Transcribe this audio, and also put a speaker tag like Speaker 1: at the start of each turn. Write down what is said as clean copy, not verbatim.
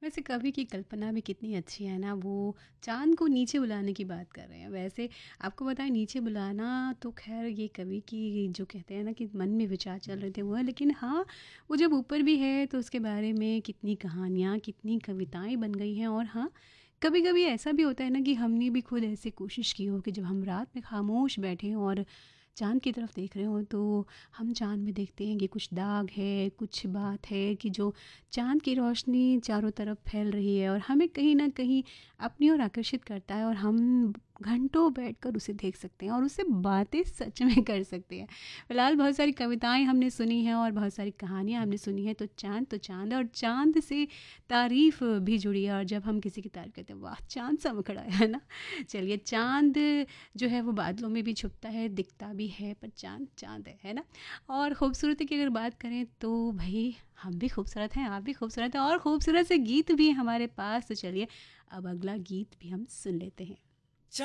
Speaker 1: वैसे कवि की कल्पना भी कितनी अच्छी है ना, वो चाँद को नीचे बुलाने की बात कर रहे हैं। वैसे आपको बताएँ, नीचे बुलाना तो ख़ैर ये कवि की जो कहते हैं ना कि मन में विचार चल रहे थे वो है, लेकिन हाँ, वो जब ऊपर भी है तो उसके बारे में कितनी कहानियाँ, कितनी कविताएँ बन गई हैं। और हाँ, कभी-कभी ऐसा भी होता है ना कि हमने भी खुद ऐसे कोशिश की हो कि जब हम रात में खामोश बैठे हों और चाँद की तरफ देख रहे हों, तो हम चाँद में देखते हैं कि कुछ दाग है, कुछ बात है कि जो चाँद की रोशनी चारों तरफ फैल रही है और हमें कहीं न कहीं अपनी ओर आकर्षित करता है, और हम घंटों बैठकर उसे देख सकते हैं और उससे बातें सच में कर सकते हैं। फिलहाल बहुत सारी कविताएँ हमने सुनी हैं और बहुत सारी कहानियाँ हमने सुनी हैं, तो चाँद है और चाँद से तारीफ़ भी जुड़ी है। और जब हम किसी की तारीफ़ करते हैं, वाह! चाँद चमक रहा है ना? चलिए, चाँद जो है वो बादलों में भी छुपता है, दिखता भी है, पर चाँद चाँद है ना? और खूबसूरती की अगर बात करें तो भई हम भी खूबसूरत हैं, आप भी खूबसूरत हैं और खूबसूरत से गीत भी हैं हमारे पास। तो चलिए, अब अगला गीत भी हम सुन लेते हैं।